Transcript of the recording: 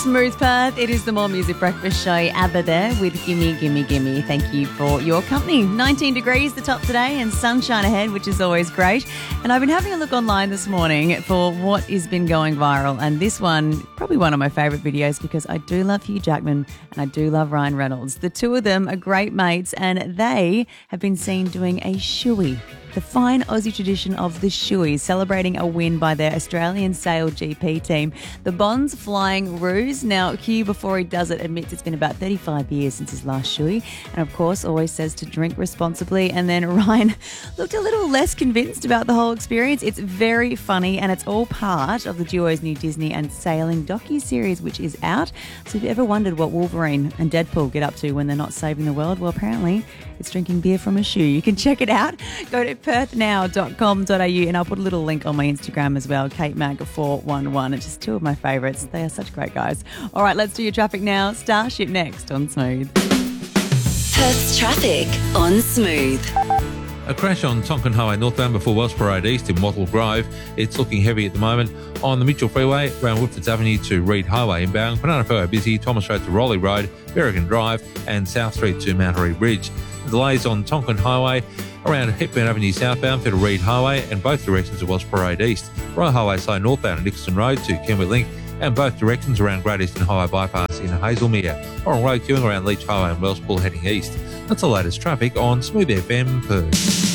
Smooth Perth. It is the More Music Breakfast Show. Abba there with Gimme, Gimme, Gimme. Thank you for your company. 19 degrees the top today and sunshine ahead, which is always great. And I've been having a look online this morning for what has been going viral. And this one, probably one of my favourite videos because I do love Hugh Jackman and I do love Ryan Reynolds. The two of them are great mates and they have been seen doing a shoey. The fine Aussie tradition of the shoey, celebrating a win by their Australian Sail GP team, the Bonds Flying Roos. Now, Hugh, before he does it, admits it's been about 35 years since his last shoey, and of course always says to drink responsibly. And then Ryan looked a little less convinced about the whole experience. It's very funny, and it's all part of the duo's new Disney and sailing docu-series, which is out. So if you ever wondered what Wolverine and Deadpool get up to when they're not saving the world, well, apparently it's drinking beer from a shoe. You can check it out. Go to perthnow.com.au and I'll put a little link on my Instagram as well, KateMag411. It's just two of my favourites. They are such great guys. All right, let's do your traffic now. Starship next on Smooth. Perth's traffic on Smooth. A crash on Tonkin Highway northbound before Wells Parade East in Wattle Grove. It's looking heavy at the moment. On the Mitchell Freeway, around Woodfords Avenue to Reed Highway inbound. Banana Freeway busy. Thomas Road to Rowley Road, Berrigan Drive and South Street to Mount Harry Bridge. Delays on Tonkin Highway around Hepburn Avenue southbound to Reed Highway and both directions of Wells Parade East. Royal Highway slow northbound at Nixon Road to Kenwood Link and both directions around Great Eastern Highway bypass in Hazelmere. Oral Road queuing around Leach Highway and Wellspool heading east. That's the latest traffic on Smooth FM Perth.